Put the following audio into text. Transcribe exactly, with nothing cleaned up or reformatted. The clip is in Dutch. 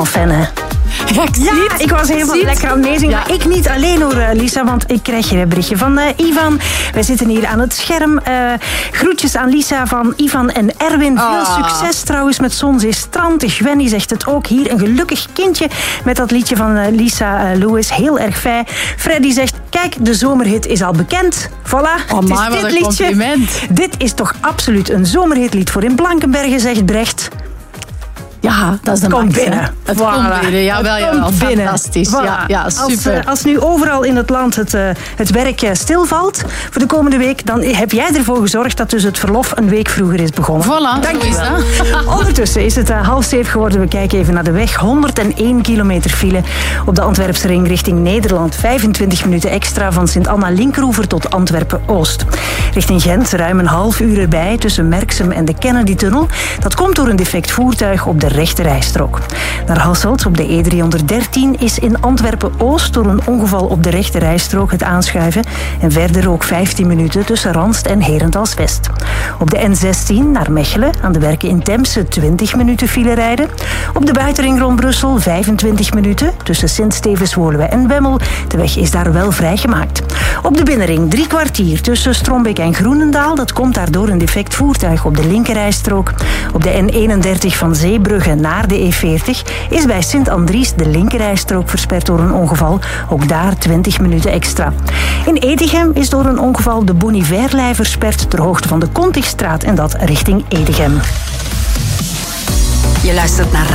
fan, hè? Ja, ik, ja, ik was helemaal Ziet. lekker aan het meezingen. Ja. Maar ik niet alleen hoor, Lisa, want ik krijg hier een berichtje van uh, Ivan. Wij zitten hier aan het scherm. Uh, groetjes aan Lisa van Ivan en Erwin. Veel Ah. succes trouwens met Zonzee Strand. Gwenny zegt het ook. Hier een gelukkig kindje met dat liedje van uh, Lisa uh, Lewis. Heel erg fijn. Freddy zegt, kijk, de zomerhit is al bekend. Voilà, Oh, het is maar wat dit een liedje. compliment. Dit is toch absoluut een zomerhitlied voor in Blankenbergen, zegt Brecht. Ja, dat is de Komt max, hè. binnen. Het Voilà. komt binnen. Jawel, Het jawel. komt binnen. Fantastisch. Voilà. Ja, ja, Als, super. uh, als nu overal in het land het, uh, het werk uh, stilvalt voor de komende week, dan heb jij ervoor gezorgd dat dus het verlof een week vroeger is begonnen. Voilà, Dank zo je is wel. dat. Ondertussen is het uh, half zeven geworden. We kijken even naar de weg. honderdéén kilometer file op de Antwerpse ring richting Nederland. vijfentwintig minuten extra van Sint-Anna-Linkroever tot Antwerpen-Oost. Richting Gent ruim een half uur erbij tussen Merksem en de Kennedy-tunnel. Dat komt door een defect voertuig op de rechte rijstrook. Naar Hasselt op de E driehonderddertien is in Antwerpen-Oost door een ongeval op de rechte rijstrook het aanschuiven. En verder ook vijftien minuten tussen Ranst en Herentals-West. Op de N zestien naar Mechelen aan de werken in Temse twintig minuten file rijden. Op de buitenring rond Brussel vijfentwintig minuten tussen Sint-Stevens-Woluwe en Wemmel. De weg is daar wel vrijgemaakt. Op de binnenring drie kwartier tussen Strombeek en Groenendaal. Dat komt daardoor een defect voertuig op de linkerrijstrook. Op de N eenendertig van Zeebrugge naar de E veertig is bij Sint-Andries de linkerrijstrook versperd door een ongeval. Ook daar twintig minuten extra. In Edegem is door een ongeval de Boniverlei versperd ter hoogte van de Kontigstraat en dat richting Edegem. Je luistert naar